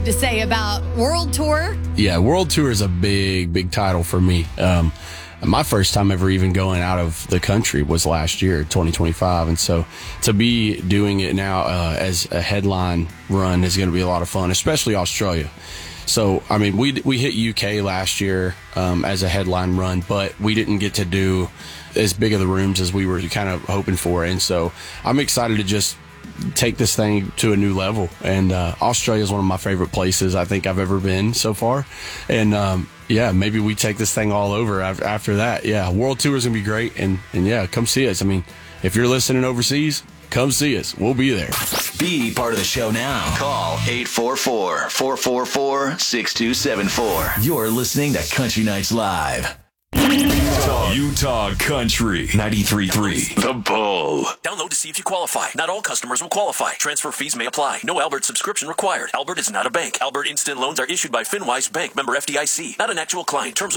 To say about World Tour? Yeah, World Tour is a big title for me. My first time ever even going out of the country was last year, 2025. And so to be doing it now as a headline run is going to be a lot of fun, especially Australia. So, I mean, we hit UK last year as a headline run, but we didn't get to do as big of the rooms as we were kind of hoping for. And so I'm excited to just take this thing to a new level. And Australia is one of my favorite places I think I've ever been so far. And yeah, maybe we take this thing all over after that. Yeah, World Tour is going to be great. And yeah, come see us. I mean, if you're listening overseas, come see us. We'll be there. Be part of the show now. Call 844-444-6274. You're listening to Country Nights Live. Utah Country 93.3 The Bull. Download to see if you qualify. Not all customers will qualify. Transfer fees may apply. No Albert subscription required. Albert is not a bank. Albert Instant Loans are issued by FinWise Bank, member FDIC. Not an actual client. Terms